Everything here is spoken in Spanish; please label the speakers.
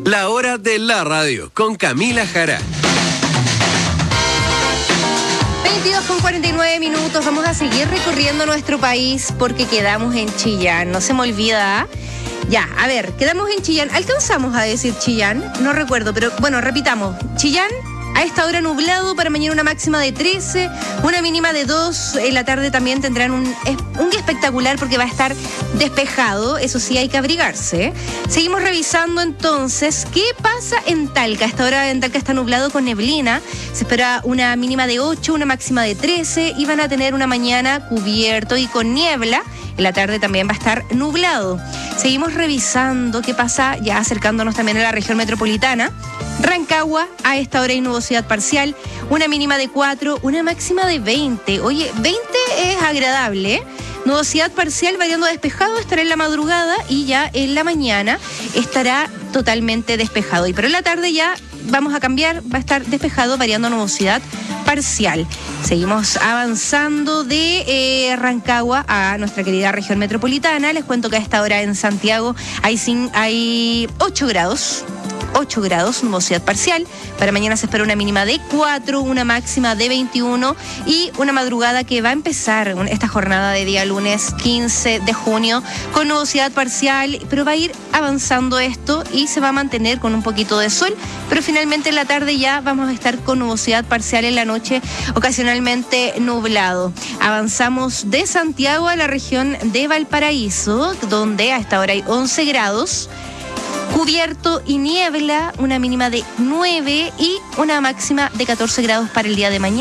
Speaker 1: La hora de la radio con Camila Jara.
Speaker 2: 22:49. Vamos a seguir recorriendo nuestro país porque quedamos en Chillán. No se me olvida. Ya, a ver, quedamos en Chillán. ¿Alcanzamos a decir Chillán? No recuerdo, pero bueno, repitamos. Chillán, a esta hora nublado, para mañana una máxima de 13, una mínima de 2. En la tarde también tendrán un día espectacular porque va a estar despejado. Eso sí, hay que abrigarse. Seguimos revisando entonces qué pasa en Talca. A esta hora en Talca está nublado con neblina. Se espera una mínima de 8, una máxima de 13 y van a tener una mañana cubierto y con niebla. En la tarde también va a estar nublado. Seguimos revisando qué pasa ya acercándonos también a la región metropolitana. Rancagua, a esta hora hay nubosidad parcial, una mínima de 4, una máxima de 20. Oye, 20 es agradable, ¿eh? Nubosidad parcial variando despejado, estará en la madrugada y ya en la mañana estará totalmente despejado. Pero en la tarde ya vamos a cambiar, va a estar despejado variando nubosidad parcial. Seguimos avanzando de Rancagua a nuestra querida región metropolitana. Les cuento que a esta hora en Santiago hay 8 grados. 8 grados, nubosidad parcial. Para mañana se espera una mínima de 4, una máxima de 21 y una madrugada que va a empezar esta jornada de día lunes 15 de junio con nubosidad parcial, pero va a ir avanzando esto y se va a mantener con un poquito de sol, pero finalmente en la tarde ya vamos a estar con nubosidad parcial, en la noche ocasionalmente nublado. Avanzamos de Santiago a la región de Valparaíso, donde a esta hora hay 11 grados. Cubierto y niebla, una mínima de 9 y una máxima de 14 grados para el día de mañana.